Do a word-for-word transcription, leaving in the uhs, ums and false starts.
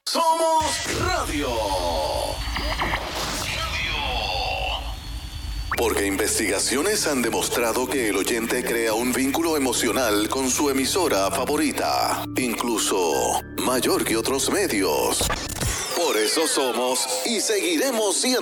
Somos Radio. Porque investigaciones han demostrado que el oyente crea un vínculo emocional con su emisora favorita, incluso mayor que otros medios. Por eso somos y seguiremos siendo